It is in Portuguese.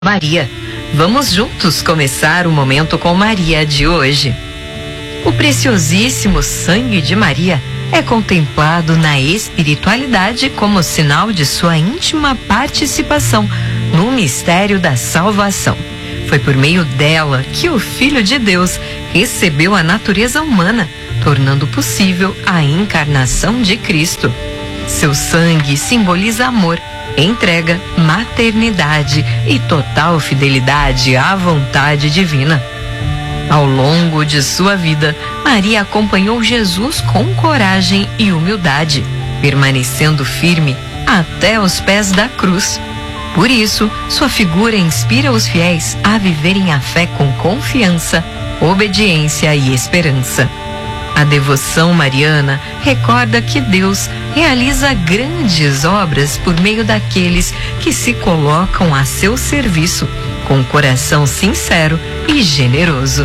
Maria. Vamos juntos começar o Momento com Maria de hoje. O preciosíssimo sangue de Maria é contemplado na espiritualidade como sinal de sua íntima participação no mistério da salvação. Foi por meio dela que o Filho de Deus recebeu a natureza humana, tornando possível a encarnação de Cristo. Seu sangue simboliza amor, entrega, maternidade e total fidelidade à vontade divina. Ao longo de sua vida, Maria acompanhou Jesus com coragem e humildade, permanecendo firme até os pés da cruz. Por isso, sua figura inspira os fiéis a viverem a fé com confiança, obediência e esperança. A devoção mariana recorda que Deus realiza grandes obras por meio daqueles que se colocam a seu serviço, com coração sincero e generoso.